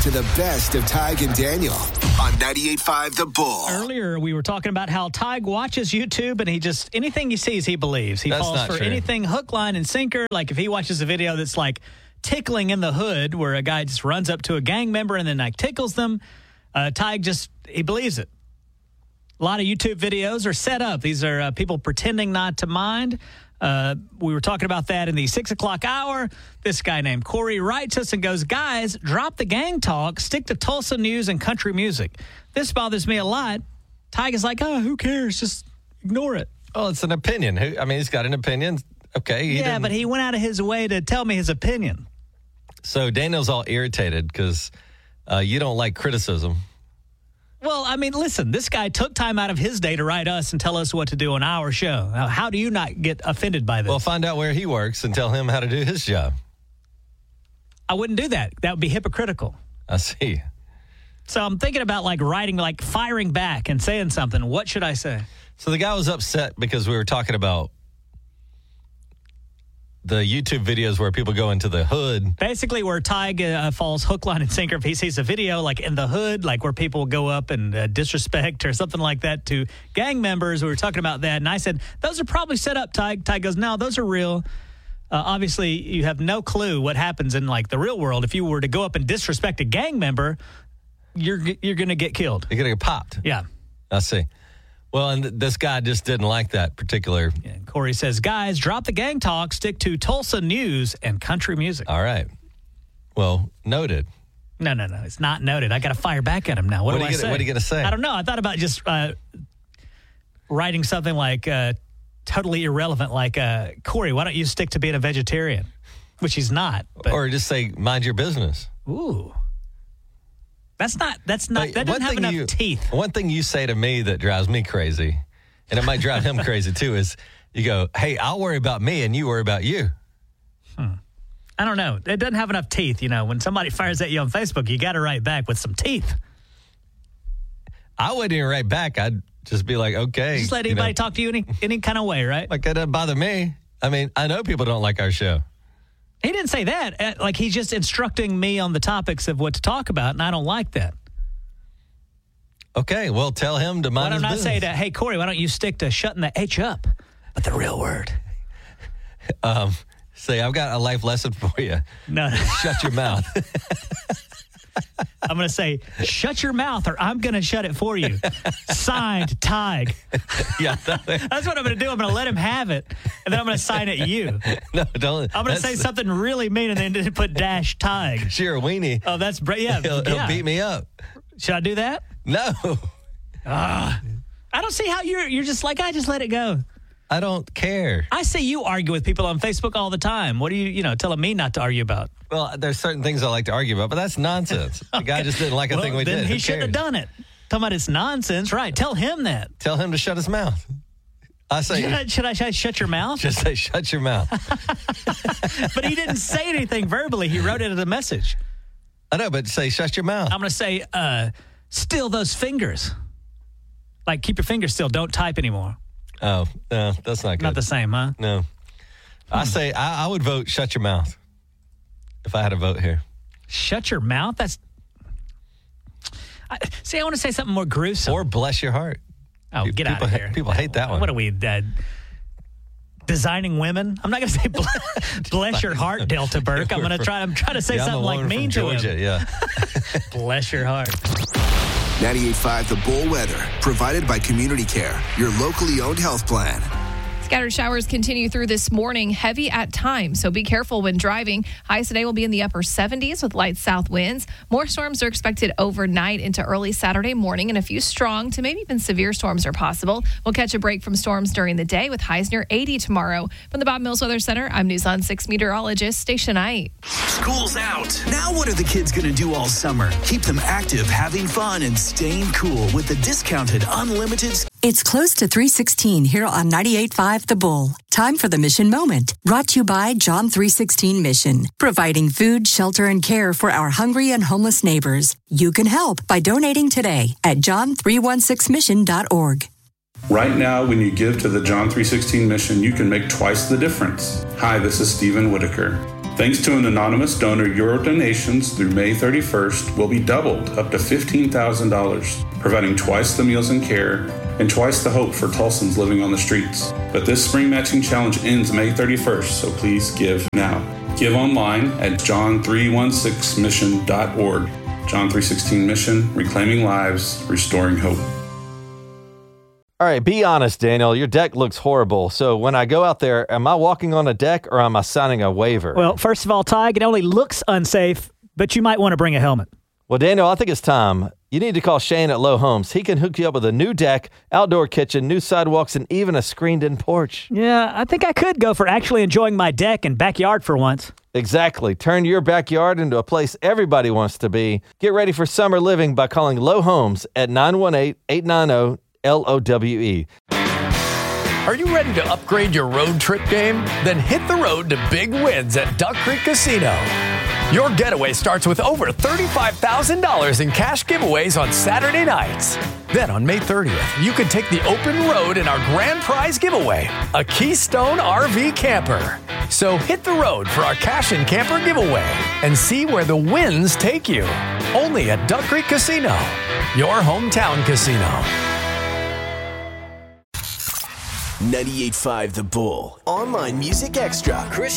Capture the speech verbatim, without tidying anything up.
to the best of Tig and Daniel on ninety-eight point five The Bull. Earlier, we were talking about how Tig watches YouTube and he just, anything he sees, he believes. He That's falls not for true. anything hook, line, and sinker. Like if he watches a video that's like tickling in the hood where a guy just runs up to a gang member and then like tickles them, uh, Tig just, he believes it. A lot of YouTube videos are set up. These are uh, people pretending not to mind. Uh, we were talking about that in the six o'clock hour. This guy named Corey writes us and goes, guys, drop the gang talk, stick to Tulsa news and country music. This bothers me a lot. Tig is like, oh, who cares? Just ignore it. Oh, it's an opinion. Who? I mean, he's got an opinion. Okay. He yeah, didn't... but he went out of his way to tell me his opinion. So Daniel's all irritated because uh, you don't like criticism. Well, I mean, listen, this guy took time out of his day to write us and tell us what to do on our show. Now, how do you not get offended by this? Well, find out where he works and tell him how to do his job. I wouldn't do that. That would be hypocritical. I see. So I'm thinking about like writing, like firing back and saying something. What should I say? So the guy was upset because we were talking about the YouTube videos where people go into the hood. Basically where Tig uh, falls hook, line, and sinker if he sees a video like in the hood, like where people go up and uh, disrespect or something like that to gang members. We were talking about that. And I said, those are probably set up, Tig. Tig goes, no, those are real. Uh, obviously, you have no clue what happens in like the real world. If you were to go up and disrespect a gang member, you're you're going to get killed. You're going to get popped. Yeah. I see. Well, and th- this guy just didn't like that particular. Yeah, Corey says, guys, drop the gang talk, stick to Tulsa news and country music. All right. Well, noted. No, no, no. It's not noted. I got to fire back at him now. What, What do are I you say? gonna- what are you gonna say? I don't know. I thought about just uh, writing something like uh, totally irrelevant, like, uh, Corey, why don't you stick to being a vegetarian? Which he's not. But, Or just say, mind your business. ooh. That's not, that's not, But that doesn't one have thing enough you- teeth. One thing you say to me that drives me crazy, and it might drive him crazy too, is you go, hey, I'll worry about me and you worry about you. I don't know. It doesn't have enough teeth. You know, when somebody fires at you on Facebook, you got to write back with some teeth. I wouldn't even write back. I'd just be like, okay. Just let you anybody know, talk to you any, any kind of way, right? Like, that doesn't bother me. I mean, I know people don't like our show. He didn't say that. Uh, Like, he's just instructing me on the topics of what to talk about, and I don't like that. Okay, well, tell him to Why mind his don't I business. say to, hey, Corey, why don't you stick to shutting the H up? But the real word. Um, say, I've got a life lesson for you. No. Shut your mouth. I'm going to say, shut your mouth or I'm going to shut it for you. Signed, Tig. Yeah. That's what I'm going to do. I'm going to let him have it, and then I'm going to sign it you. No, don't. I'm going to say something really mean and then put dash Tig. Sure, a weenie. Oh, that's bra- yeah. He'll, he'll yeah. beat me up. Should I do that? No. I don't see how you're you're just like, I just let it go. I don't care. I see you argue with people on Facebook all the time. What are you, you know, telling me not to argue about? Well, there's certain things I like to argue about, but that's nonsense. The guy just didn't like a Well, thing we then did. he Who shouldn't have cares? done it. Talking about it's nonsense, right? Tell him that. Tell him to shut his mouth. I say, Should I, should I, should I shut your mouth? just say, shut your mouth. But he didn't say anything verbally. He wrote it as a message. I know, but say, shut your mouth. I'm going to say, uh, still those fingers. Like, keep your fingers still. Don't type anymore. Oh, no, that's not good. Not the same, huh? No. I say, I, I would vote shut your mouth if I had a vote here. Shut your mouth? That's. I, see, I want to say something more gruesome. Or bless your heart. oh, pe- get people out of ha- here. people hate that one. What are we, uh, designing women? I'm not going to say bless, bless your heart, Delta Burke. I'm going to try. I'm trying to say Yeah, I'm a something like woman mean from to Georgia, him. yeah. Bless your heart. ninety-eight point five The Bull weather, provided by Community Care, your locally owned health plan. Scattered showers continue through this morning, heavy at times, so be careful when driving. Highs today will be in the upper seventies with light south winds. More storms are expected overnight into early Saturday morning, and a few strong to maybe even severe storms are possible. We'll catch a break from storms during the day with highs near eighty tomorrow. From the Bob Mills Weather Center, I'm News on six meteorologist Stacia Knight. School's out. Now what are the kids going to do all summer? Keep them active, having fun, and staying cool with the discounted unlimited. It's close to three sixteen here on ninety-eight point five The Bull. Time for the Mission Moment. Brought to you by John three sixteen Mission. Providing food, shelter, and care for our hungry and homeless neighbors. You can help by donating today at john three sixteen mission dot org. Right now, when you give to the John three sixteen Mission, you can make twice the difference. Hi, this is Stephen Whitaker. Thanks to an anonymous donor, your donations through May thirty-first will be doubled up to fifteen thousand dollars, providing twice the meals and care and twice the hope for Tulsans living on the streets. But this spring matching challenge ends May thirty-first, so please give now. Give online at john three one six mission dot org. John three sixteen Mission, reclaiming lives, restoring hope. All right, be honest, Daniel. Your deck looks horrible. So when I go out there, am I walking on a deck or am I signing a waiver? Well, first of all, Ty, it only looks unsafe, but you might want to bring a helmet. Well, Daniel, I think it's time. You need to call Shane at Low Homes. He can hook you up with a new deck, outdoor kitchen, new sidewalks, and even a screened-in porch. Yeah, I think I could go for actually enjoying my deck and backyard for once. Exactly. Turn your backyard into a place everybody wants to be. Get ready for summer living by calling Low Homes at nine one eight, eight nine zero, L O W E. Are you ready to upgrade your road trip game? Then hit the road to big wins at Duck Creek Casino. Your getaway starts with over thirty-five thousand dollars in cash giveaways on Saturday nights. Then on May thirtieth, you could take the open road in our grand prize giveaway, a Keystone R V camper. So hit the road for our cash and camper giveaway and see where the wins take you. Only at Duck Creek Casino, your hometown casino. ninety-eight point five The Bull. Online Music Extra. Chris